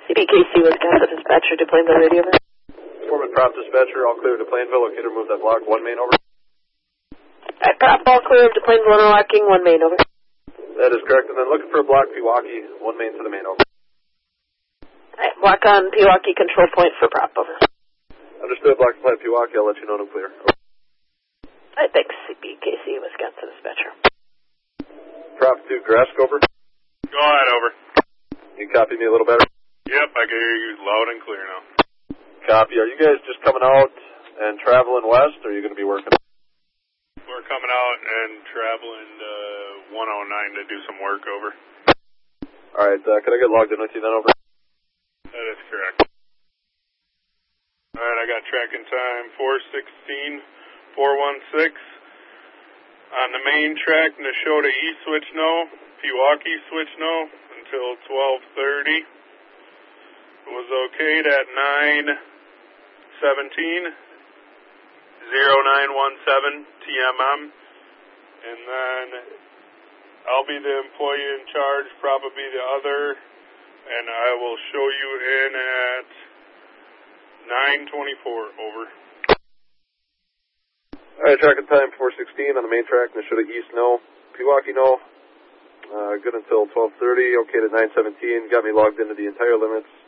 CBKC, Wisconsin dispatcher to Plainville radio. Foreman prop dispatcher, all clear to Plainville. Okay to remove that block. 1 main over. Prop all clear to Plainville interlocking. 1 main over. That is correct. And then looking for a block Pewaukee. 1 main to the main over. Block on Pewaukee control point for prop over. Understood. Block supply Pewaukee. I'll let you know when I'm clear. Thanks, CBKC, Wisconsin dispatcher. Prop 2, Grask over. Go ahead, over. You copy me a little better? Yep, I can hear you loud and clear now. Copy. Are you guys just coming out and traveling west, or are you going to be working? We're coming out and traveling 109 to do some work, over. All right. Could I get logged in with you then, over? That is correct. All right, I got tracking time 4:16, 416. On the main track, Nashotah East switch no, Pewaukee switch no until 12:30. It was okayed at 9:17, 0917 TMM, and then I'll be the employee in charge, probably the other, and I will show you in at 9:24, over. All right, tracking time 4:16 on the main track, Nashotah East no, Pewaukee no. Good until 12:30, okay to 9:17. Got me logged into the entire limits.